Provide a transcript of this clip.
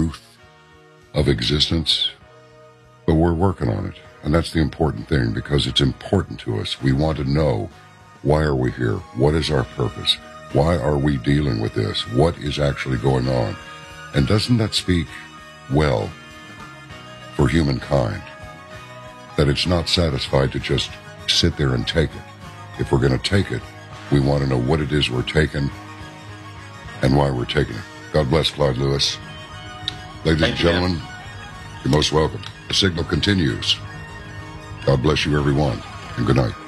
truth of existence, but we're working on it. And that's the important thing, because it's important to us. We want to know, why are we here? What is our purpose? Why are we dealing with this? What is actually going on? And doesn't that speak well for humankind? That it's not satisfied to just sit there and take it. If we're going to take it, we want to know what it is we're taking and why we're taking it. God bless Clyde Lewis. Ladies and gentlemen, you're most welcome. The signal continues. God bless you, everyone, and good night.